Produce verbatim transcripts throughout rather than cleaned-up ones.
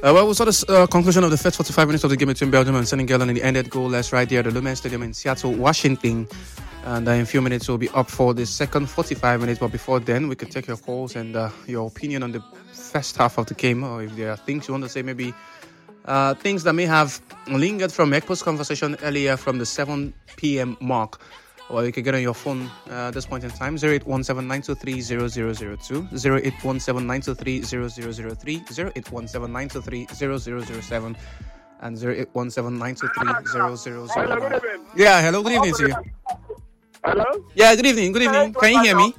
Uh, well, we saw the uh, conclusion of the first forty-five minutes of the game between Belgium and Senegal, and it ended goalless right there at the Lumen Stadium in Seattle, Washington. And uh, in a few minutes, we'll be up for the second forty-five minutes. But before then, we could take your calls and uh, your opinion on the first half of the game, or if there are things you want to say, maybe uh, things that may have lingered from Ekpo's conversation earlier from the seven p.m. mark. Or you can get on your phone uh, at this point in time, zero eight one seven nine two three zero zero zero two, zero eight one seven nine two three zero zero zero three, zero eight one seven nine two three zero zero zero seven, and zero eight one seven nine two three zero zero zero nine. Hello, good evening. Yeah, hello, good evening to you. Hello? Yeah, good evening, good evening. Can you hear me?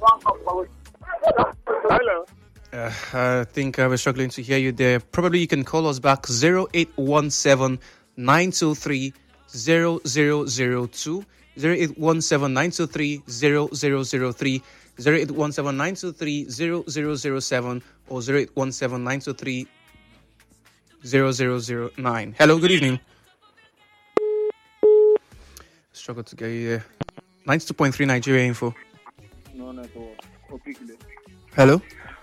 Hello? Uh, I think I was struggling to hear you there. Probably you can call us back, zero eight one seven nine two three zero zero zero two. zero eight one seven nine two three zero zero zero three, zero eight one seven nine two three zero zero zero seven, or zero eight one seven nine two three zero zero zero nine. Hello, good evening. Struggle to get you there. ninety-two point three Nigeria Info. No, no, no. Hello?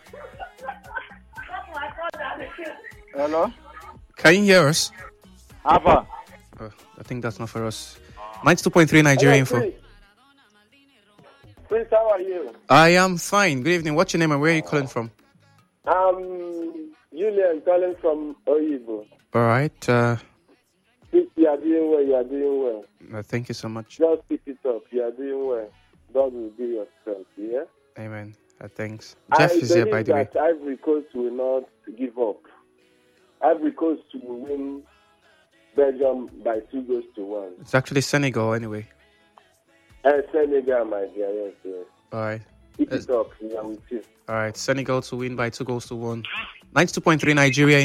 Hello? Can you hear us? Alpha. Oh, I think that's not for us. ninety-two point three Nigeria Info. Prince. Prince, how are you? I am fine. Good evening. What's your name and where are you calling from? Um, Julian calling from Oyibo. All right. Uh, If you are doing well, you are doing well. uh, thank you so much. Just keep it up. You are doing well. God will be your strength, yeah? Amen. Uh, thanks. Jeff I is here, by believe the way. that Ivory Coast will not give up. Ivory Coast will win Belgium by two goals to one. It's actually Senegal anyway. And Senegal, my dear, yes, yes. All right. Keep Yes. it up. We are with you. All right. Senegal to win by two goals to one. ninety-two point three Nigeria